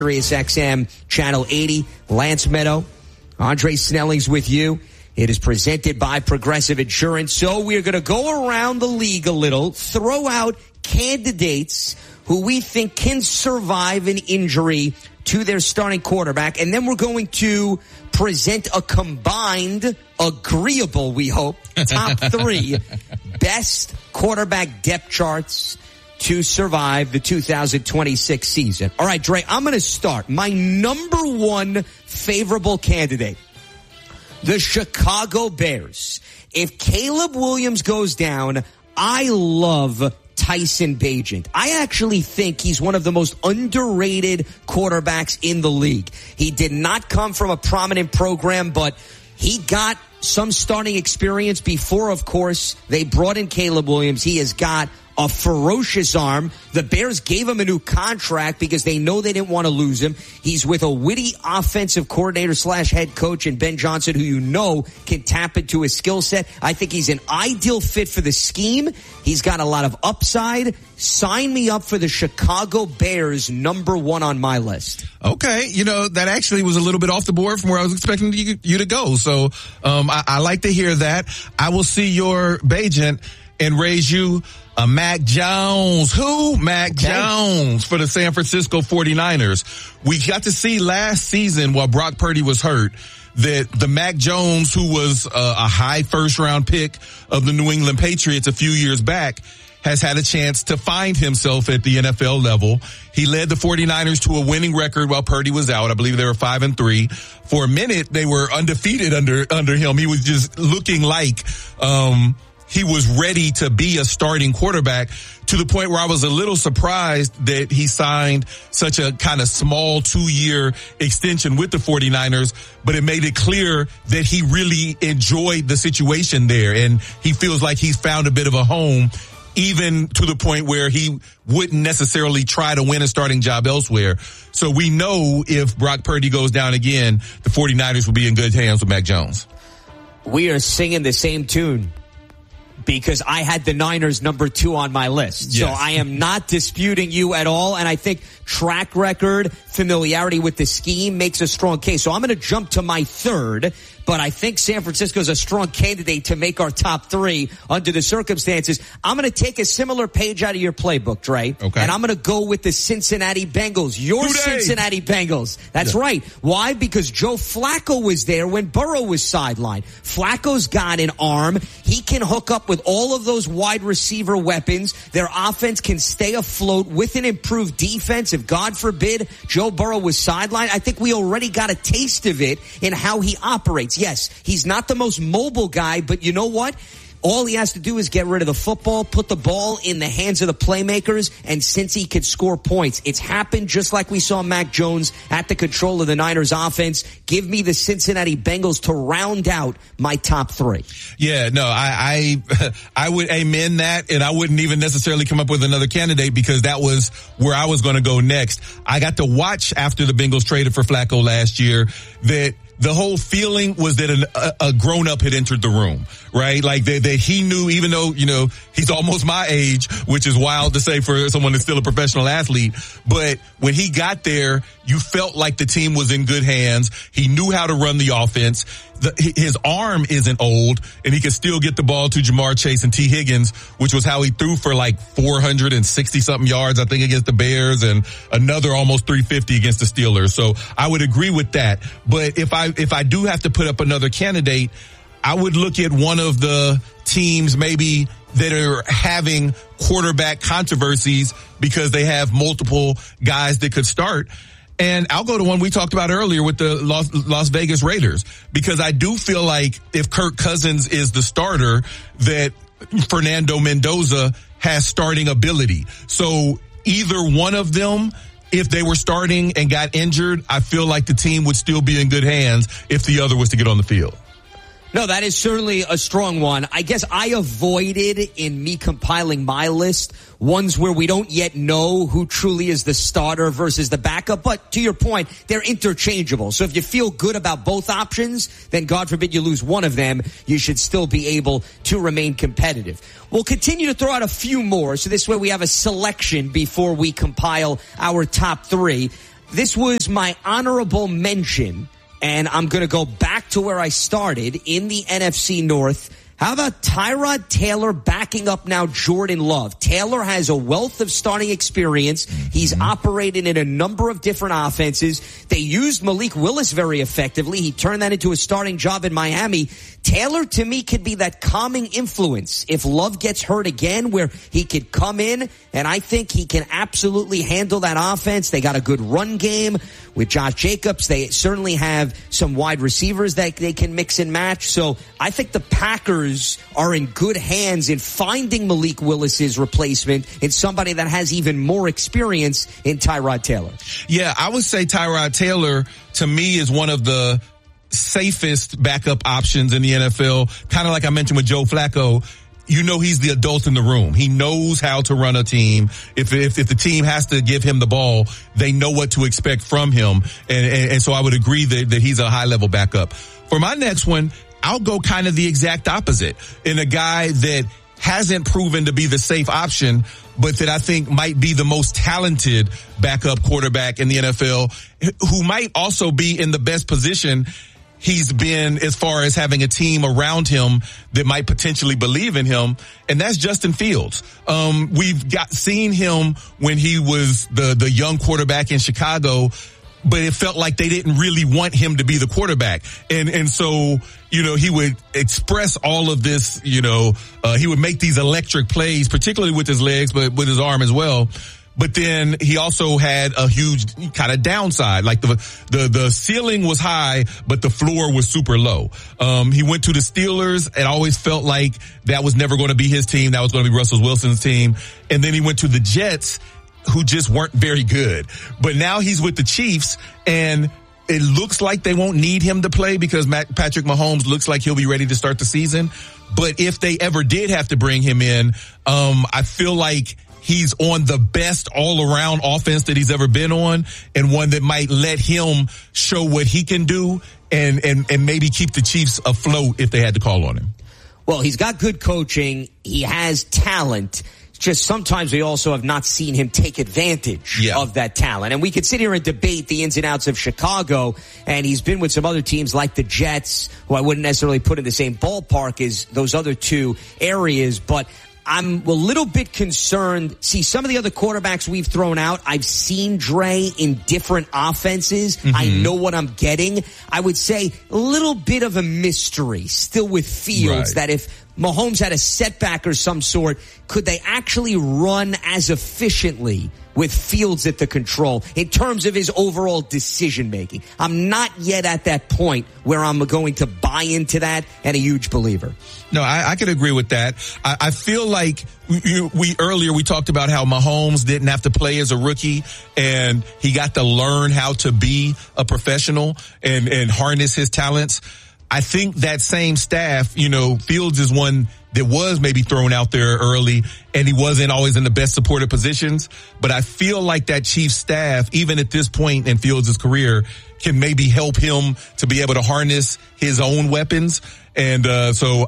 Sirius XM Channel 80. Lance Meadow, Andre Snelling's with you. It is presented by Progressive Insurance. So we're going to go around the league a little, throw out candidates who we think can survive an injury to their starting quarterback. And then we're going to present a combined, agreeable, we hope, top three best quarterback depth charts to survive the 2026 season. All right, Dre, I'm going to start. My number one favorable candidate, the Chicago Bears. If Caleb Williams goes down, I love Tyson Bagent. I actually think he's one of the most underrated quarterbacks in the league. He did not come from a prominent program, but he got some starting experience before, of course, they brought in Caleb Williams. He has got a ferocious arm. The Bears gave him a new contract because they know they didn't want to lose him. He's with a witty offensive coordinator / head coach in Ben Johnson, who you know can tap into his skill set. I think he's an ideal fit for the scheme. He's got a lot of upside. Sign me up for the Chicago Bears, number one on my list. Okay. You know, that actually was a little bit off the board from where I was expecting you to go. So, I like to hear that. I will see your Bagent and raise you a Mac Jones. Who? Mac Jones for the San Francisco 49ers. We got to see last season while Brock Purdy was hurt that the Mac Jones, who was a high first round pick of the New England Patriots a few years back, has had a chance to find himself at the NFL level. He led the 49ers to a winning record while Purdy was out. I believe they were 5-3. For a minute, they were undefeated under him. He was just looking like, he was ready to be a starting quarterback, to the point where I was a little surprised that he signed such a kind of small 2-year extension with the 49ers, but it made it clear that he really enjoyed the situation there, and he feels like he's found a bit of a home, even to the point where he wouldn't necessarily try to win a starting job elsewhere. So we know if Brock Purdy goes down again, the 49ers will be in good hands with Mac Jones. We are singing the same tune, because I had the Niners number 2 on my list. Yes. So I am not disputing you at all. And I think track record, familiarity with the scheme makes a strong case. So I'm going to jump to my third, but I think San Francisco is a strong candidate to make our top 3 under the circumstances. I'm going to take a similar page out of your playbook, Dre. Okay. And I'm going to go with the Cincinnati Bengals. Your Cincinnati Bengals. That's right. Why? Because Joe Flacco was there when Burrow was sidelined. Flacco's got an arm. He can hook up with all of those wide receiver weapons. Their offense can stay afloat with an improved defense. If, God forbid, Joe Burrow was sidelined, I think we already got a taste of it in how he operates. Yes, he's not the most mobile guy, but you know what? All he has to do is get rid of the football, put the ball in the hands of the playmakers, and since he could score points, it's happened just like we saw Mac Jones at the control of the Niners offense. Give me the Cincinnati Bengals to round out my top 3. Yeah, no, I would amen that, and I wouldn't even necessarily come up with another candidate, because that was where I was going to go next. I got to watch after the Bengals traded for Flacco last year that the whole feeling was that a grown-up had entered the room, right? Like that he knew, even though, you know, he's almost my age, which is wild to say for someone that's still a professional athlete. But when he got there, you felt like the team was in good hands. He knew how to run the offense. His arm isn't old, and he could still get the ball to Jamar Chase and T. Higgins, which was how he threw for like 460-something yards, I think, against the Bears, and another almost 350 against the Steelers. So I would agree with that. But if I do have to put up another candidate, I would look at one of the teams maybe that are having quarterback controversies because they have multiple guys that could start. And I'll go to one we talked about earlier with the Las Vegas Raiders, because I do feel like if Kirk Cousins is the starter, that Fernando Mendoza has starting ability. So either one of them, if they were starting and got injured, I feel like the team would still be in good hands if the other was to get on the field. No, that is certainly a strong one. I guess I avoided, in me compiling my list, ones where we don't yet know who truly is the starter versus the backup. But to your point, they're interchangeable. So if you feel good about both options, then God forbid you lose one of them, you should still be able to remain competitive. We'll continue to throw out a few more, so this way we have a selection before we compile our top 3. this was my honorable mention, and I'm going to go back to where I started in the NFC North. How about Tyrod Taylor backing up now Jordan Love? Taylor has a wealth of starting experience. He's operated in a number of different offenses. They used Malik Willis very effectively. He turned that into a starting job in Miami. Taylor, to me, could be that calming influence if Love gets hurt again, where he could come in, and I think he can absolutely handle that offense. They got a good run game with Josh Jacobs. They certainly have some wide receivers that they can mix and match. So I think the Packers are in good hands in finding Malik Willis's replacement in somebody that has even more experience in Tyrod Taylor. Yeah, I would say Tyrod Taylor, to me, is one of the safest backup options in the NFL. Kind of like I mentioned with Joe Flacco. You know, he's the adult in the room. He knows how to run a team. If the team has to give him the ball, they know what to expect from him. And so I would agree that he's a high level backup. For my next one, I'll go kind of the exact opposite, in a guy that hasn't proven to be the safe option, but that I think might be the most talented backup quarterback in the NFL, who might also be in the best position he's been as far as having a team around him that might potentially believe in him, and that's Justin Fields. We've seen him when he was the young quarterback in Chicago, but it felt like they didn't really want him to be the quarterback. And so, you know, he would express all of this, you know, he would make these electric plays, particularly with his legs, but with his arm as well. But then he also had a huge kind of downside. Like the ceiling was high, but the floor was super low. He went to the Steelers and always felt like that was never going to be his team. That was going to be Russell Wilson's team. And then he went to the Jets, who just weren't very good. But now he's with the Chiefs, and it looks like they won't need him to play because Patrick Mahomes looks like he'll be ready to start the season. But if they ever did have to bring him in, I feel like he's on the best all-around offense that he's ever been on, and one that might let him show what he can do and maybe keep the Chiefs afloat if they had to call on him. Well, he's got good coaching. He has talent. Just sometimes we also have not seen him take advantage of that talent. And we could sit here and debate the ins and outs of Chicago, and he's been with some other teams like the Jets, who I wouldn't necessarily put in the same ballpark as those other two areas, but I'm a little bit concerned. See, some of the other quarterbacks we've thrown out, I've seen Dre in different offenses. I know what I'm getting. I would say a little bit of a mystery still with Fields, that if Mahomes had a setback or some sort, could they actually run as efficiently with Fields at the control in terms of his overall decision making? I'm not yet at that point where I'm going to buy into that, and a huge believer. No, I could agree with that. I feel like we earlier talked about how Mahomes didn't have to play as a rookie, and he got to learn how to be a professional and harness his talents. I think that same staff, you know, Fields is one that was maybe thrown out there early, and he wasn't always in the best supported positions. But I feel like that Chiefs staff, even at this point in Fields' career, can maybe help him to be able to harness his own weapons. And so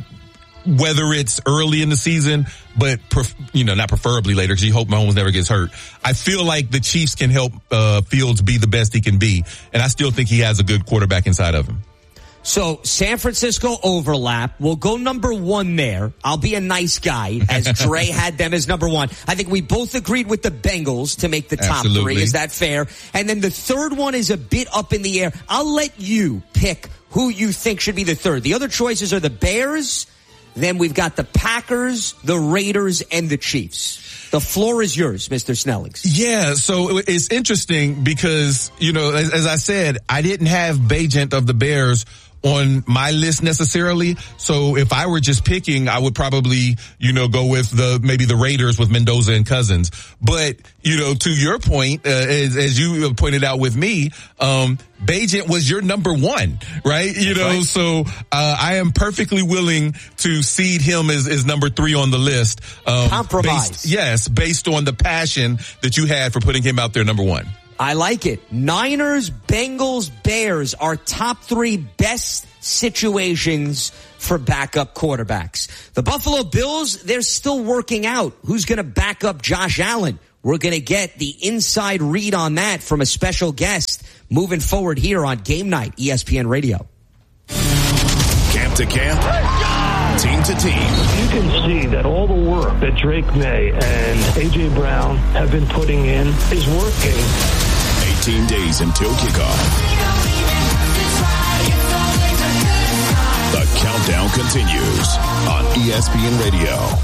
whether it's early in the season, but not preferably later, because you hope Mahomes never gets hurt. I feel like the Chiefs can help Fields be the best he can be, and I still think he has a good quarterback inside of him. So San Francisco overlap. We'll go number one there. I'll be a nice guy, as Dre had them as number one. I think we both agreed with the Bengals to make the top three. Is that fair? And then the third one is a bit up in the air. I'll let you pick who you think should be the third. The other choices are the Bears. Then we've got the Packers, the Raiders, and the Chiefs. The floor is yours, Mr. Snellings. Yeah, so it's interesting because, you know, as I said, I didn't have Bagent of the Bears on my list necessarily. So if I were just picking, I would probably, you know, go with maybe the Raiders with Mendoza and Cousins. But, you know, to your point, as you pointed out with me, Bagent was your number one, right? You know, right. So I am perfectly willing to seed him as number three on the list. Compromise. Based on the passion that you had for putting him out there number one. I like it. Niners, Bengals, Bears are top three best situations for backup quarterbacks. The Buffalo Bills, they're still working out who's going to back up Josh Allen. We're going to get the inside read on that from a special guest moving forward here on Game Night, ESPN Radio. Camp to camp, team to team. You can see that all the work that Drake May and A.J. Brown have been putting in is working. 18 days until kickoff. The countdown continues on ESPN Radio.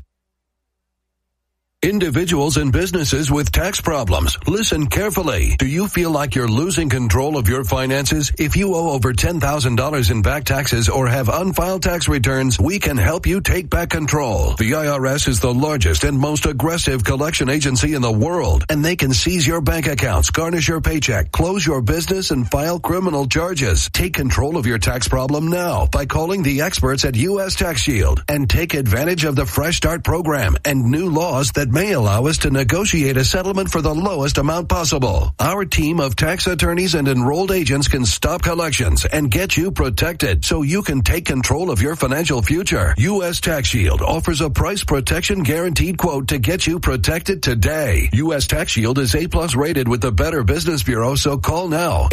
Individuals and businesses with tax problems, listen carefully. Do you feel like you're losing control of your finances? If you owe over $10,000 in back taxes or have unfiled tax returns, we can help you take back control. The IRS is the largest and most aggressive collection agency in the world, and they can seize your bank accounts, garnish your paycheck, close your business, and file criminal charges. Take control of your tax problem now by calling the experts at U.S. Tax Shield and take advantage of the Fresh Start program and new laws that may allow us to negotiate a settlement for the lowest amount possible. Our team of tax attorneys and enrolled agents can stop collections and get you protected so you can take control of your financial future. U.S. Tax Shield offers a price protection guaranteed quote to get you protected today. U.S. Tax Shield is A+ rated with the Better Business Bureau, so call now.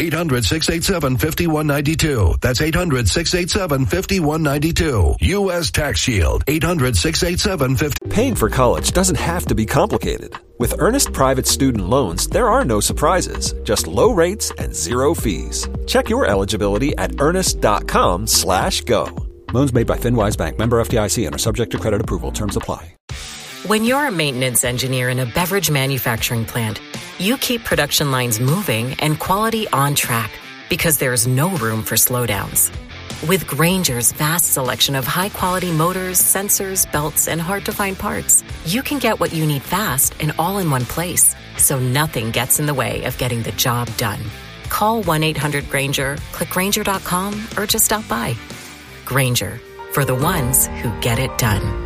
800-687-5192. That's 800-687-5192. U.S. Tax Shield. 800-687-50. Paying for college doesn't have to be complicated. With Earnest Private Student Loans, there are no surprises, just low rates and zero fees. Check your eligibility at earnest.com/go. Loans made by FinWise Bank, member FDIC, and are subject to credit approval. Terms apply. When you're a maintenance engineer in a beverage manufacturing plant, you keep production lines moving and quality on track because there's no room for slowdowns. With Grainger's vast selection of high-quality motors, sensors, belts, and hard-to-find parts, you can get what you need fast and all in one place, so nothing gets in the way of getting the job done. Call 1-800-GRAINGER, click Grainger.com, or just stop by. Grainger, for the ones who get it done.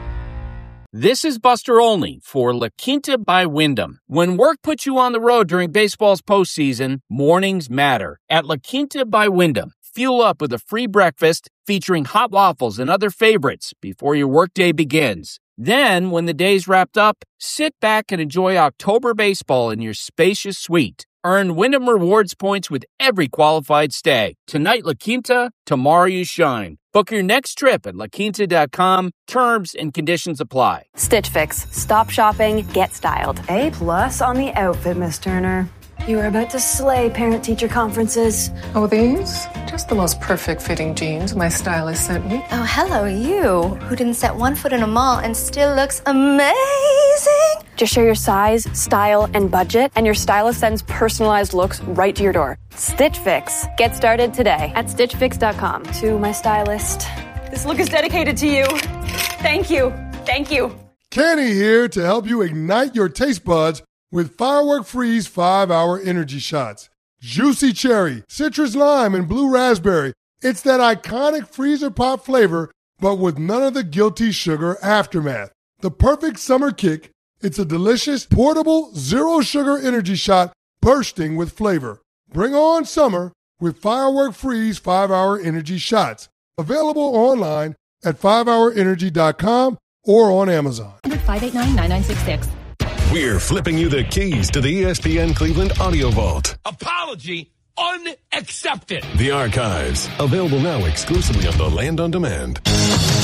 This is Buster Olney for La Quinta by Wyndham. When work puts you on the road during baseball's postseason, mornings matter. At La Quinta by Wyndham, fuel up with a free breakfast featuring hot waffles and other favorites before your workday begins. Then, when the day's wrapped up, sit back and enjoy October baseball in your spacious suite. Earn Wyndham Rewards points with every qualified stay. Tonight, La Quinta, tomorrow you shine. Book your next trip at laquinta.com. Terms and conditions apply. Stitch Fix. Stop shopping, get styled. A+ on the outfit, Miss Turner. You are about to slay parent-teacher conferences. Oh, these? Just the most perfect-fitting jeans my stylist sent me. Oh, hello, you, who didn't set one foot in a mall and still looks amazing. Just share your size, style, and budget, and your stylist sends personalized looks right to your door. Stitch Fix. Get started today at stitchfix.com. To my stylist, this look is dedicated to you. Thank you. Thank you. Kenny here to help you ignite your taste buds with Firework Freeze 5-Hour Energy Shots. Juicy cherry, citrus lime, and blue raspberry. It's that iconic freezer pop flavor, but with none of the guilty sugar aftermath. The perfect summer kick. It's a delicious, portable, zero-sugar energy shot bursting with flavor. Bring on summer with Firework Freeze 5-Hour Energy Shots. Available online at 5hourenergy.com or on Amazon. 589-9966. We're flipping you the keys to the ESPN Cleveland Audio Vault. Apology unaccepted. The archives, available now exclusively on the Land on Demand.